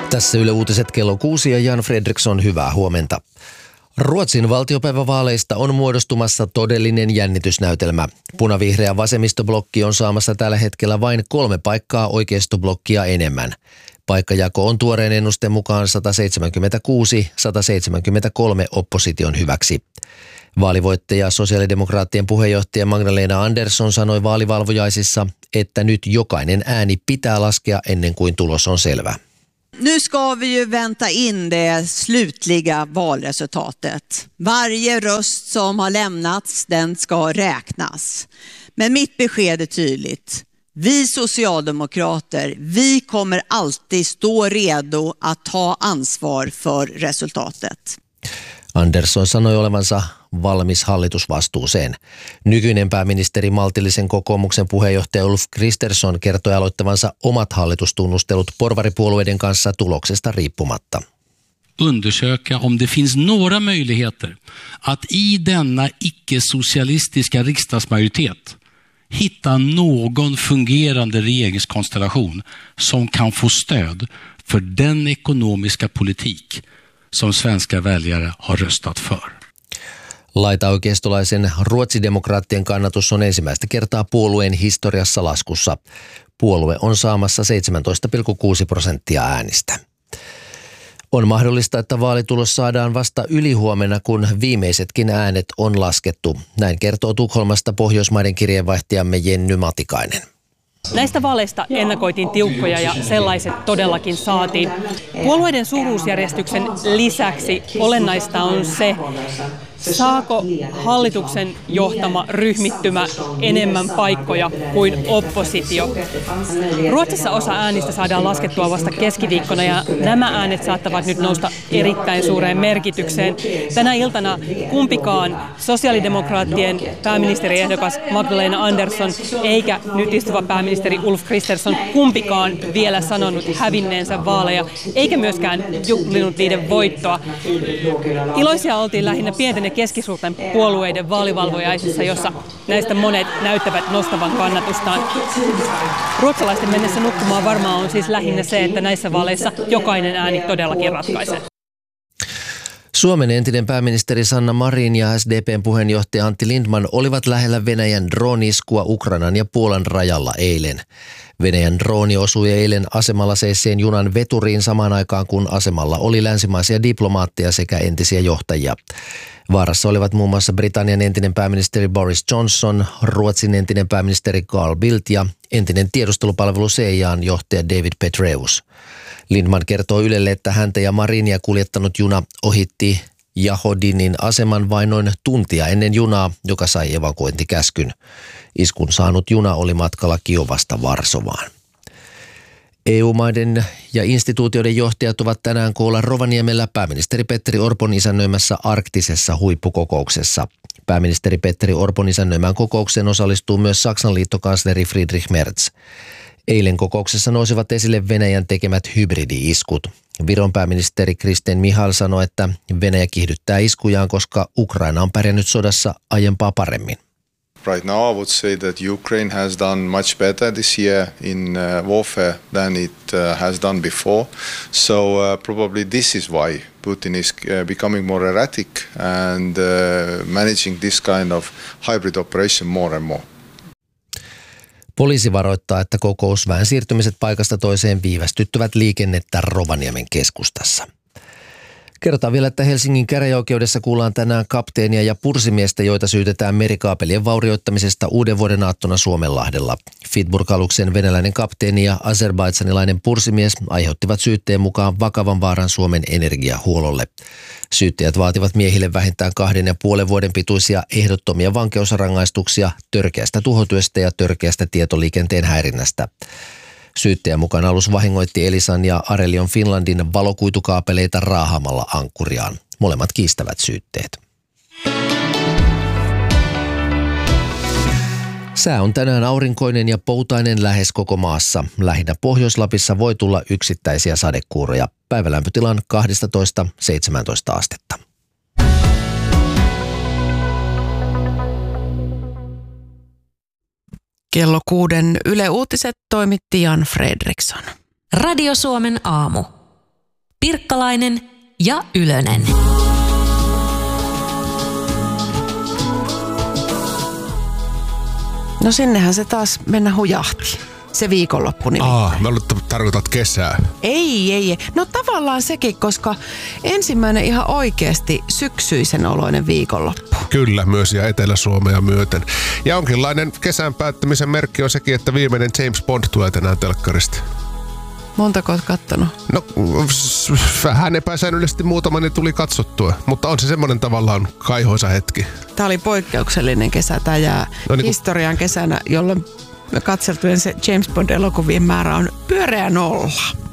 Tässä Yle Uutiset kello 6 ja Jan Fredriksson, hyvää huomenta. Ruotsin valtiopäivävaaleista on muodostumassa todellinen jännitysnäytelmä. Punavihreä vasemmistoblokki on saamassa tällä hetkellä vain 3 paikkaa oikeistoblokkia enemmän. Paikkajako on tuoreen ennusteen mukaan 176-173 opposition hyväksi. Vaalivoittaja sosiaalidemokraattien puheenjohtaja Magdalena Andersson sanoi vaalivalvojaisissa, että nyt jokainen ääni pitää laskea ennen kuin tulos on selvä. Nu ska vi ju vänta in det slutliga valresultatet. Varje röst som har lämnats, den ska räknas. Men mitt besked är tydligt. Vi socialdemokrater, vi kommer alltid stå redo att ta ansvar för resultatet. Andersson sanoi olevansa valmis hallitusvastuuseen. Nykyinen pääministeri maltillisen kokoomuksen puheenjohtaja Ulf Kristersson kertoi aloittavansa omat hallitustunnustelut porvaripuolueiden kanssa tuloksesta riippumatta. Undersöka om det finns några möjligheter att i denna icke-socialistiska riksdagsmajoritet hitta någon fungerande regeringskonstellation som kan få stöd för den ekonomiska politik som svenska väljare har röstat för. Laitaoikeistolaisen ruotsidemokraattien kannatus on ensimmäistä kertaa puolueen historiassa laskussa. Puolue on saamassa 17,6% äänistä. On mahdollista, että vaalitulos saadaan vasta ylihuomenna, kun viimeisetkin äänet on laskettu. Näin kertoo Tukholmasta Pohjoismaiden kirjeenvaihtajamme Jenny Matikainen. Näistä vaaleista ennakoitiin tiukkoja ja sellaiset todellakin saatiin. Puolueiden suuruusjärjestyksen lisäksi olennaista on se, saako hallituksen johtama ryhmittymä enemmän paikkoja kuin oppositio. Ruotsissa osa äänistä saadaan laskettua vasta keskiviikkona ja nämä äänet saattavat nyt nousta erittäin suureen merkitykseen. Tänä iltana kumpikaan sosiaalidemokraattien pääministeriehdokas Magdalena Andersson eikä nyt istuva pääministeri Ulf Kristersson kumpikaan vielä sanonut hävinneensä vaaleja eikä myöskään juhlinut niiden voittoa. Iloisia oltiin lähinnä pienten ja keskisuurten puolueiden vaalivalvojaisissa, jossa näistä monet näyttävät nostavan kannatustaan. Ruotsalaisten mennessä nukkumaan varmaan on siis lähinnä se, että näissä vaaleissa jokainen ääni todellakin ratkaisee. Suomen entinen pääministeri Sanna Marin ja SDP:n puheenjohtaja Antti Lindman olivat lähellä Venäjän drooni-iskua Ukrainan ja Puolan rajalla eilen. Venäjän drooni osui eilen asemalla seisseen junan veturiin samaan aikaan, kun asemalla oli länsimaisia diplomaatteja sekä entisiä johtajia. Vaarassa olivat muun muassa Britannian entinen pääministeri Boris Johnson, Ruotsin entinen pääministeri Carl Bildt ja entinen tiedustelupalvelu CIA:n johtaja David Petraeus. Lindman kertoo Ylelle, että häntä ja Marinia kuljettanut juna ohitti Jahodinin aseman vain noin tuntia ennen junaa, joka sai evakuointikäskyn. Iskun saanut juna oli matkalla Kiovasta Varsovaan. EU-maiden ja instituutioiden johtajat ovat tänään koolla Rovaniemellä pääministeri Petteri Orpon isännöimässä arktisessa huippukokouksessa. Pääministeri Petteri Orpon isännöimään kokoukseen osallistuu myös Saksan liittokansleri Friedrich Merz. Eilen kokouksessa nousivat esille Venäjän tekemät hybridi-iskut. Viron pääministeri Kristen Michal sanoi, että Venäjä kiihdyttää iskujaan, koska Ukraina on pärjännyt sodassa aiempaa paremmin. Right now I would say that Ukraine has done much better this year in warfare than it has done before. So probably this is why Putin is becoming more erratic and managing this kind of hybrid operation more and more. Poliisi varoittaa, että kokousväen siirtymiset paikasta toiseen viivästyttävät liikennettä Rovaniemen keskustassa. Kerrotaan vielä, että Helsingin käräjäoikeudessa kuullaan tänään kapteenia ja pursimiestä, joita syytetään merikaapelien vaurioittamisesta uuden vuoden aattona Suomenlahdella. Fitburg-aluksen venäläinen kapteeni ja azerbaidsanilainen pursimies aiheuttivat syytteen mukaan vakavan vaaran Suomen energiahuollolle. Syyttäjät vaativat miehille vähintään 2,5 vuoden pituisia ehdottomia vankeusrangaistuksia törkeästä tuhotyöstä ja törkeästä tietoliikenteen häirinnästä. Syyttäjän mukaan alus vahingoitti Elisan ja Arelion Finlandin valokuitukaapeleita raahamalla ankkuriaan. Molemmat kiistävät syytteet. Sää on tänään aurinkoinen ja poutainen lähes koko maassa. Lähinnä Pohjois-Lapissa voi tulla yksittäisiä sadekuuroja. Päivälämpötilan 12-17 astetta. Kello 6 Yle Uutiset toimitti Jan Fredriksson. Radio Suomen aamu. Pirkkalainen ja Ylönen. No sinnehän se taas mennä hujahti. Se viikonloppu nimittäin. Mä tarkoitat kesää. Ei. No tavallaan sekin, koska ensimmäinen ihan oikeasti syksyisen oloinen viikonloppu. Kyllä, myös ja Etelä-Suomea myöten. Ja jonkinlainen kesän päättämisen merkki on sekin, että viimeinen James Bond tulee tänään telkkarista. Montako oot kattonut? No, vähän epäsäännöllisesti muutama niin tuli katsottua, mutta on se semmoinen tavallaan kaihoisa hetki. Tämä oli poikkeuksellinen kesä. Tämä jää historian kesänä, jolloin katseltujen se James Bond-elokuvien määrä on pyöreä 0.